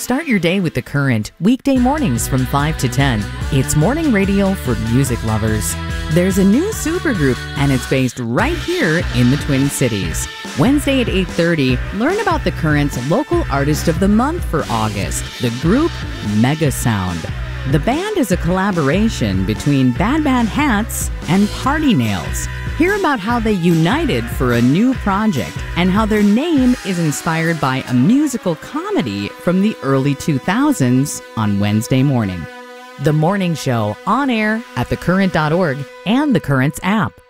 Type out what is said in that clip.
Start your day with The Current, weekday mornings from 5 to 10. It's morning radio for music lovers. There's a new supergroup, and it's based right here in the Twin Cities. Wednesday at 8:30, learn about The Current's local artist of the month for August, the group Mega Sound. The band is a collaboration between Bad Bad Hats and Party Nails. Hear about how they united for a new project and how their name is inspired by a musical comedy from the early 2000s on Wednesday morning. The Morning Show, on air at thecurrent.org and The Current's app.